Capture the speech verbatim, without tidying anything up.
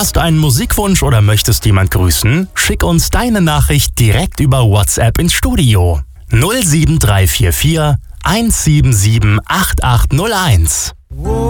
Hast einen Musikwunsch oder möchtest jemand grüßen? Schick uns deine Nachricht direkt über WhatsApp ins Studio. null sieben drei vier vier eins sieben sieben acht acht null eins.